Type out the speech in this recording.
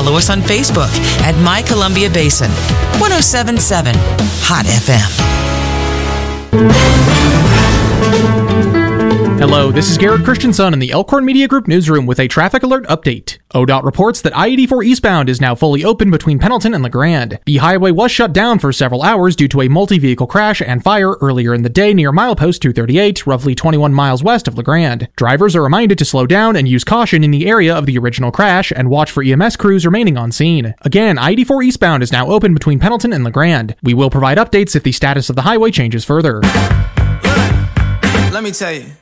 follow us on Facebook at My Columbia Basin. 107.7 Hot FM. Hello, this is Garrett Christensen in the Elkhorn Media Group newsroom with a traffic alert update. ODOT reports that I-84 eastbound is now fully open between Pendleton and LeGrand. The highway was shut down for several hours due to a multi-vehicle crash and fire earlier in the day near milepost 238, roughly 21 miles west of LeGrand. Drivers are reminded to slow down and use caution in the area of the original crash and watch for EMS crews remaining on scene. Again, I-84 eastbound is now open between Pendleton and LeGrand. We will provide updates if the status of the highway changes further. Let me tell you.